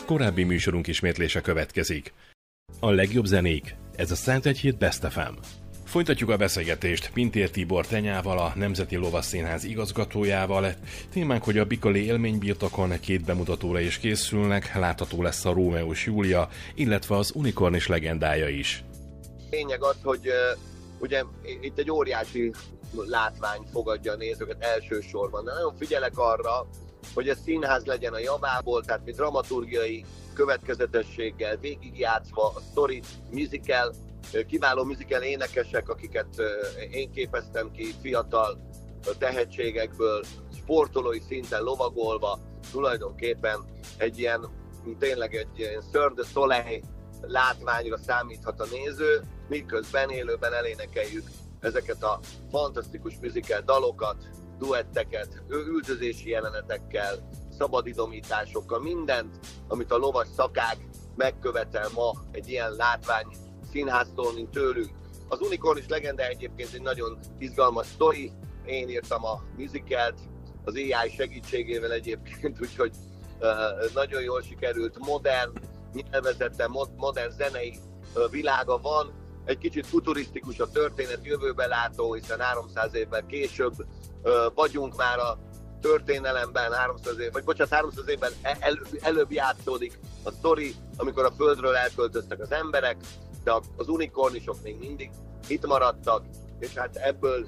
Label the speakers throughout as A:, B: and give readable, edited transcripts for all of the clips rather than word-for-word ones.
A: Korábbi műsorunk ismétlése következik. A legjobb zenék, ez a 101.7 Best FM. Folytatjuk a beszélgetést Pintér Tibor Tenyával, a Nemzeti Lovasszínház igazgatójával. Témánk, hogy a Bicali élménybirtokon 2 bemutatóra is készülnek, látható lesz a Rómeó és Júlia, illetve az Unikornis legendája is.
B: Lényeg az, hogy ugye itt egy óriási látvány fogadja a nézőket elsősorban, de nagyon figyelek arra, hogy a színház legyen a javából, tehát mi dramaturgiai következetességgel végigjátszva a sztorit, musical, kiváló musical énekesek, akiket én képeztem ki, fiatal tehetségekből, sportolói szinten lovagolva, tulajdonképpen tényleg egy ilyen Cirque du Soleil látványra számíthat a néző, miközben élőben elénekeljük ezeket a fantasztikus musical dalokat, duetteket, üldözési jelenetekkel, szabadidomításokkal, mindent, amit a lovas szakág megkövetel ma egy ilyen látvány színháztól, mint tőlünk. Az Unikornis legenda egyébként egy nagyon izgalmas sztori, én írtam a musicalt, az AI segítségével egyébként, úgyhogy nagyon jól sikerült, modern nyelvezete, modern zenei világa van, egy kicsit futurisztikus a történet, jövőbe látó, hiszen 300 évvel később vagyunk már a történelemben, 300 évben előbb játszódik a sztori, amikor a földről elköltöztek az emberek, de az unikornisok még mindig itt maradtak, és hát ebből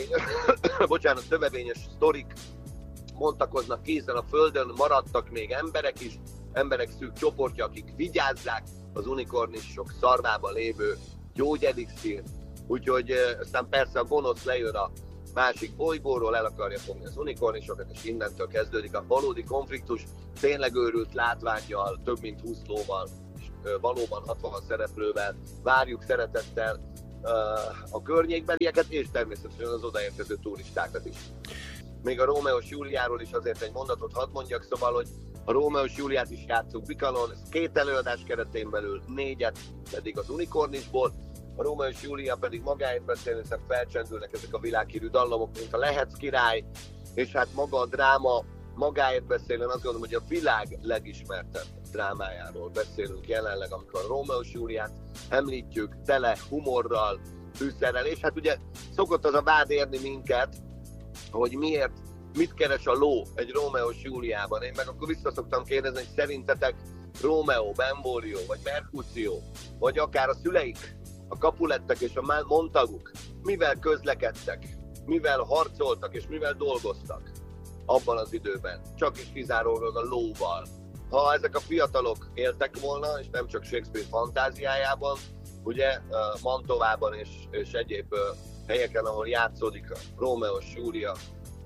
B: szövevényes sztorik bontakoznak ki, hiszen a földön maradtak még emberek is, emberek szűk csoportja, akik vigyázzák az unikornisok szarvában lévő gyógyelixírt, úgyhogy aztán persze a gonosz lejön a másik bolygóról, el akarja fogni az unikornisokat, és innentől kezdődik a valódi konfliktus, tényleg őrült látvánnyal, több mint 20 lóval, és valóban 60 szereplővel várjuk szeretettel a környékbelieket, és természetesen az odaérkező turistákat is. Még a Rómeó és Júliáról is azért egy mondatot hadd mondjak, szóval, hogy a Rómeó és Júliát is játszunk Bicalon, ez 2 előadás keretén belül, 4-et pedig az Unikornisból. A Rómeó és Júlia pedig magáért beszél, hiszen felcsendülnek ezek a világhírű dallamok, mint a Lehec király, és hát maga a dráma magáért beszél, én azt gondolom, hogy a világ legismertebb drámájáról beszélünk jelenleg, amikor a Rómeó és Júliát említjük, tele humorral, fűszerrel, és hát ugye szokott az a vád érni minket, hogy mit keres a ló egy Rómeó és Júliában. Én meg akkor vissza szoktam kérdezni, hogy szerintetek Rómeó, Benvolio, vagy Mercutio, vagy akár a szüleik, a Capulettek és a Montaguk mivel közlekedtek, mivel harcoltak és mivel dolgoztak abban az időben, csak is kizárólag a lóval. Ha ezek a fiatalok éltek volna, és nem csak Shakespeare fantáziájában, ugye Mantovában és egyéb helyeken, ahol játszódik a Rómeó és Júlia,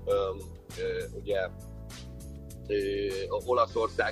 B: ugye Olaszország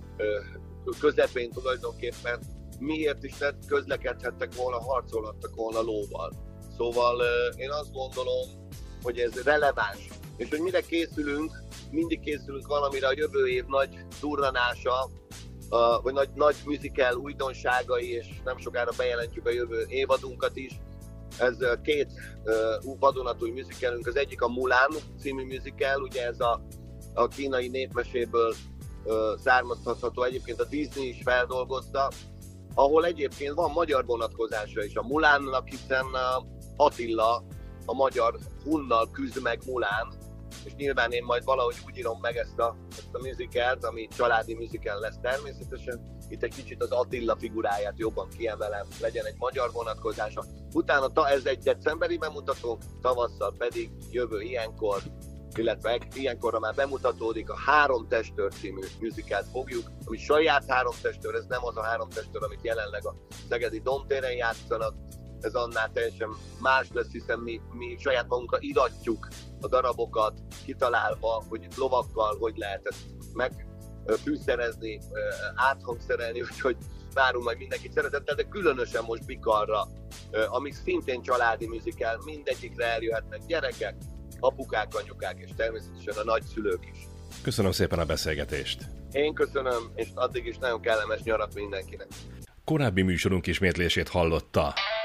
B: közepén tulajdonképpen, miért is közlekedhettek volna, harcolhattak volna lóval. Szóval én azt gondolom, hogy ez releváns. És hogy mire készülünk, mindig készülünk valamire, a jövő év nagy durranása, vagy nagy musical újdonságai, és nem sokára bejelentjük a jövő évadunkat is. Ez 2 vadonatúj musicalünk, az egyik a Mulan című musical, ugye ez a kínai népmeséből származtatható, egyébként a Disney is feldolgozta, ahol egyébként van magyar vonatkozása is a Mulánnak, hiszen Attila a magyar hunnal küzd meg Mulán, és nyilván én majd valahogy úgy írom meg ezt a musicalt, ami családi musical lesz természetesen. Itt egy kicsit az Attila figuráját jobban kiemelem, legyen egy magyar vonatkozása. Utána ez egy decemberi bemutató, tavasszal pedig jövő ilyenkor, illetve ilyenkorra már bemutatódik a 3 testőr című musicalt fogjuk, ami saját 3 testőr, ez nem az a 3 testőr, amit jelenleg a szegedi Domtéren játszanak, ez annál teljesen más lesz, hiszen mi saját magunkra iratjuk a darabokat, kitalálva, hogy lovakkal hogy lehet ezt megfűszerezni, áthangszerelni, úgyhogy várunk majd mindenkit szeretettel, de különösen most Bicalra, amik szintén családi musical, mindegyikre eljöhetnek gyerekek, apukák, anyukák és természetesen a nagyszülők is.
A: Köszönöm szépen a beszélgetést!
B: Én köszönöm, és addig is nagyon kellemes nyarat mindenkinek!
A: Korábbi műsorunk ismétlését hallotta.